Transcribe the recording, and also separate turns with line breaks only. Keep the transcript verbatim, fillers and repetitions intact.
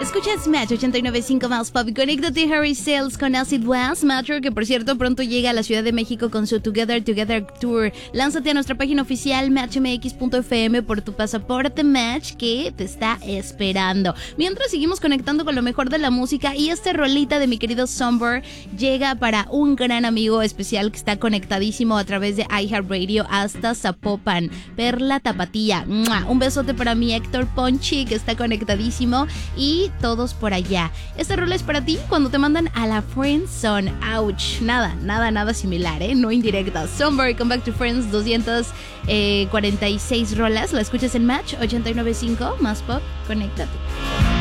Escuchas Match ochenta y nueve punto cinco más pop y conéctate Harry Styles con Acid Was. Matcher, que por cierto pronto llega a la Ciudad de México con su Together Together Tour. Lánzate a nuestra página oficial match m x punto f m por tu pasaporte Match que te está esperando. Mientras seguimos conectando con lo mejor de la música y esta rolita de mi querido Somber llega para un gran amigo especial que está conectadísimo a través de iHeartRadio hasta Zapopan, Perla Tapatía. ¡Mua! Un besote para mi Héctor Ponchi que está conectadísimo y todos por allá. Esta rola es para ti cuando te mandan a la Friendzone. Ouch, nada, nada, nada similar, ¿eh? No indirecta. Somebody Come Back to Friends, doscientas cuarenta y seis rolas. La escuchas en Match ochenta y nueve punto cinco más pop. Conéctate.